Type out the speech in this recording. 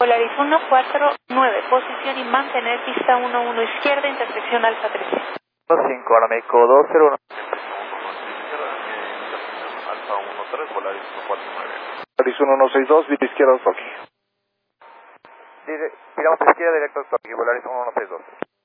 Polaris 149, posición y mantener pista 11 izquierda, intersección Alfa 13. 5, ahora México 201. Alfa 13, Polaris 149. Polaris 1162, vía izquierda, toque. Tiramos a izquierda directo al toque, Polaris 1162.